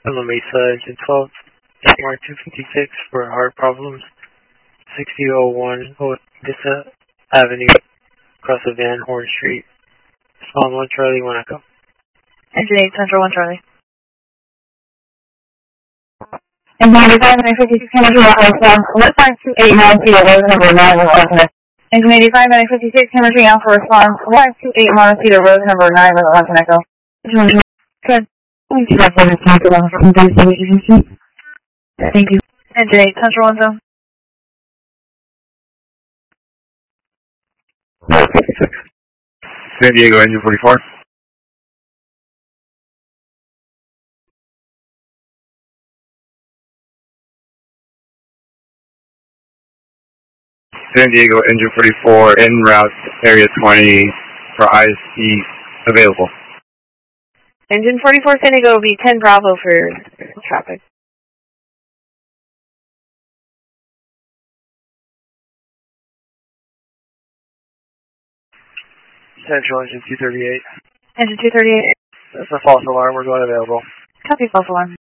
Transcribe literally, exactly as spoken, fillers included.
Hello Mesa, engine twelve, Mark two fifty-six for heart problems, sixty oh one Odessa Avenue, across the Van Horn Street. Spawn one Charlie, one Echo. Engine eight, Central one Charlie. Engine eighty-five, nine fifty-six, Hamilton, Alpha, one five two eight nine, Cedar Road, number nine, with Alaska. Engine eighty-five, nine fifty-six, Hamilton, Alpha, response, one five two eight nine, Cedar Road, number nine, with Alaska Echo. Good. Thank you. Thank you. Engine eight, Central one Zone. San Diego, engine forty-four. San Diego, engine forty-four, en route, area twenty, for I C available. Engine forty-four, San Diego will be ten Bravo for traffic. Central, engine two thirty-eight. Engine two thirty-eight. That's a false alarm, we're going available. Copy, false alarm.